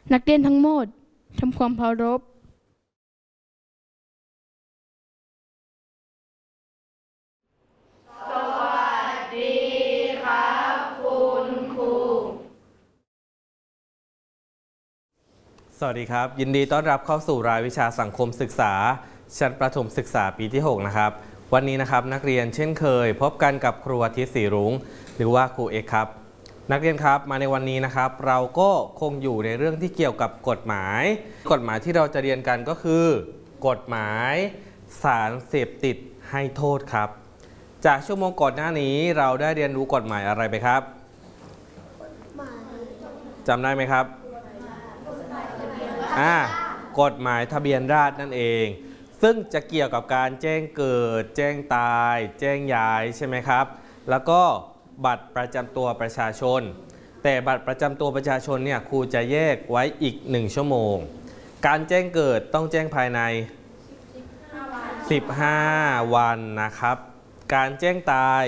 นักเรียนทั้งหมดทำความเคารพสวัสดีครับยินดีต้อนรับเข้าสู่รายวิชาสังคมศึกษาชั้นประถมศึกษาปีที่6นะครับวันนี้นะครับนักเรียนเช่นเคยพบกันกับครูอาทิตย์ศรีรุ้งหรือว่าครูเอกครับนักเรียนครับมาในวันนี้นะครับเราก็คงอยู่ในเรื่องที่เกี่ยวกับกฎหมายที่เราจะเรียนกันก็คือ กฎหมายสารเสพติดให้โทษครับจากชั่วโมงก่อนหน้านี้เราได้เรียนรู้กฎหมายอะไรไปครับจำได้ไหมครับกฎหมายทะเบียนราษฎร์นั่นเองซึ่งจะเกี่ยวกับการแจ้งเกิดแจ้งตายแจ้งย้ายใช่ไหมครับแล้วก็บัตรประจำตัวประชาชนแต่บัตรประจำตัวประชาชนเนี่ยครูจะแยกไว้อีก1 ชั่วโมงการแจ้งเกิดต้องแจ้งภายใน15 วันนะครับการแจ้งตาย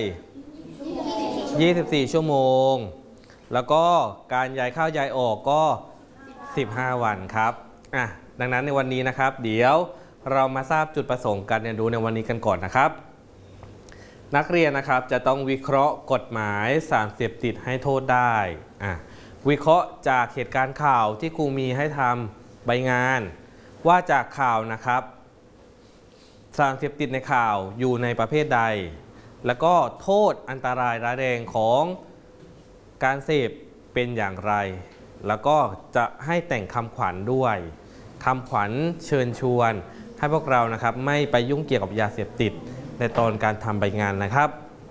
24 ชั่วโมงแล้วก็การย้ายเข้าย้ายออกก็15 วันครับดังนั้นในวันนี้นะครับเดี๋ยวเรามาทราบจุดประสงค์การเรียนรู้ในวันนี้กันก่อนนะครับนักเรียนนะครับจะต้องวิเคราะห์กฎหมายสารเสพติดให้โทษได้วิเคราะห์จากเหตุการณ์ข่าวที่ครูมีให้ทำใบงานว่าจากข่าวนะครับสารเสพติดในข่าวอยู่ในประเภทใดแล้วก็โทษอันตรายร้ายแรงของการเสพเป็นอย่างไรแล้วก็จะให้แต่งคำขวัญด้วยคำขวัญเชิญชวนให้พวกเรานะครับไม่ไปยุ่งเกี่ยวกับยาเสพติดในตอนการทำใบงานนะครับ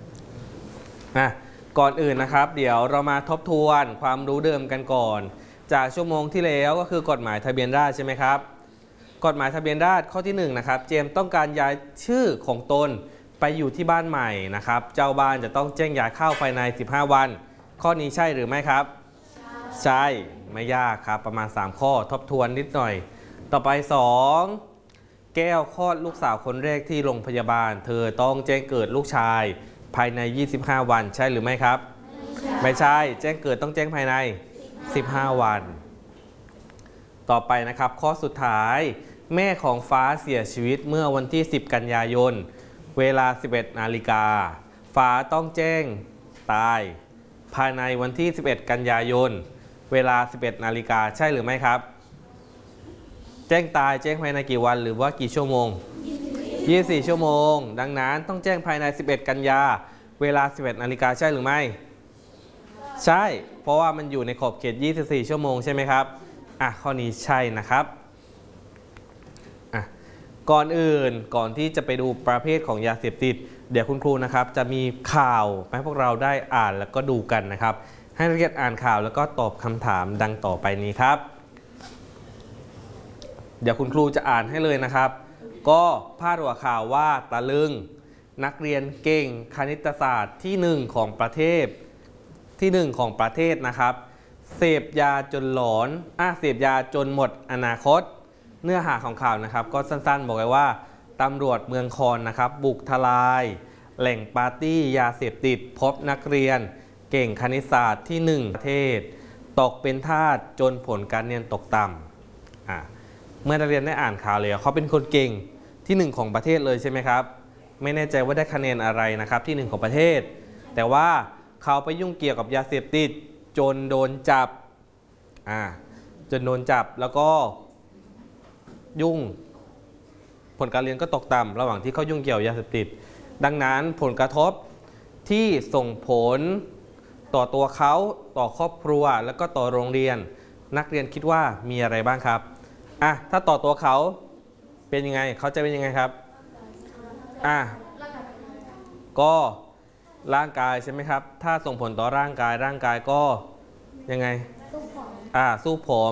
ก่อนอื่นนะครับเดี๋ยวเรามาทบทวนความรู้เดิมกันก่อนจากชั่วโมงที่แล้วก็คือกฎหมายทะเบียนราษฎร์ใช่ไหมครับกฎหมายทะเบียนราษฎร์ข้อที่1นะครับเจมส์ต้องการย้ายชื่อของตนไปอยู่ที่บ้านใหม่นะครับเจ้าบ้านจะต้องแจ้งย้ายเข้าภายใน15 วันข้อนี้ใช่หรือไม่ครับใช่ไม่ยากครับประมาณ3 ข้อทบทวนนิดหน่อยต่อไป2แก้วคลอดลูกสาวคนแรกที่โรงพยาบาลเธอต้องแจ้งเกิดลูกชายภายใน25 วันใช่หรือไม่ครับไม่ใช่แจ้งเกิดต้องแจ้งภายใน15 วันต่อไปนะครับข้อสุดท้ายแม่ของฟ้าเสียชีวิตเมื่อวันที่10 กันยายนเวลา 11 นาฬิกาฟ้าต้องแจ้งตายภายในวันที่11 กันยายนเวลา 11 นาฬิกาใช่หรือไม่ครับแจ้งตายแจ้งภายในกี่วันหรือว่ากี่ชั่วโมง24 ชั่วโมงดังนั้นต้องแจ้งภายใน 11 กันยาเวลา 11 นาฬิกาใช่หรือไม่ใช่เพราะว่ามันอยู่ในขอบเขต24 ชั่วโมงใช่ไหมครับข้อนี้ใช่นะครับก่อนอื่นก่อนที่จะไปดูประเภทของยาเสพติดเดี๋ยวคุณครูนะครับจะมีข่าวให้พวกเราได้อ่านแล้วก็ดูกันนะครับให้นักเรียนอ่านข่าวแล้วก็ตอบคำถามดังต่อไปนี้ครับเดี๋ยวคุณครูจะอ่านให้เลยนะครับก็พาดหัวข่าวว่าตะลึงนักเรียนเก่งคณิตศาสตร์ที่1ของประเทศนะครับเสพยาจนหลอนเสพยาจนหมดอนาคตเนื้อหาของข่าวนะครับก็สั้นๆบอกไว้ว่าตำรวจเมืองคอนนะครับบุกทลายแหล่งปาร์ตี้ยาเสพติดพบนักเรียนเก่งคณิตศาสตร์ที่1ประเทศตกเป็นทาสจนผลการเรียนตกต่ำเมื่อนักเรียนได้อ่านข่าวเลยเขาเป็นคนเก่งที่1ของประเทศเลยใช่ไหมครับไม่แน่ใจว่าได้คะแนนอะไรนะครับที่1ของประเทศแต่ว่าเขาไปยุ่งเกี่ยวกับยาเสพติดจนโดนจับแล้วก็ยุ่งผลการเรียนก็ตกต่ำระหว่างที่เขายุ่งเกี่ยวยาเสพติดดังนั้นผลกระทบที่ส่งผลต่อตัวเขาต่อครอบครัวแล้วก็ต่อโรงเรียนนักเรียนคิดว่ามีอะไรบ้างครับถ้าต่อตัวเขาเป็นยังไงเขาจะเป็นยังไงครับก็ร่างกายใช่ไหมครับถ้าส่งผลต่อร่างกายก็ยังไงสู้ผอม